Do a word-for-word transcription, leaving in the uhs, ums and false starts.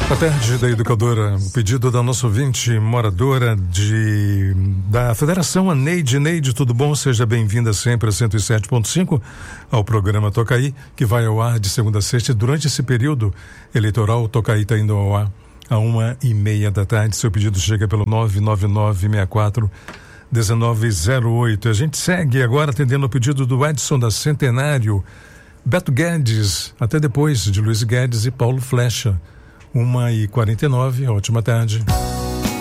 Boa tarde, da educadora. O pedido da nossa ouvinte, moradora de, da Federação, a Neide. Neide, tudo bom? Seja bem-vinda sempre a cento e sete ponto cinco ao programa Tocaí, que vai ao ar de segunda a sexta. Durante esse período eleitoral, o Tocaí está indo ao ar a uma e meia da tarde. Seu pedido chega pelo nove nove nove seis quatro um nove zero oito. A gente segue agora atendendo o pedido do Edson da Centenário, Beto Guedes, até depois de Luiz Guedes e Paulo Flecha. uma e quarenta e nove, ótima tarde.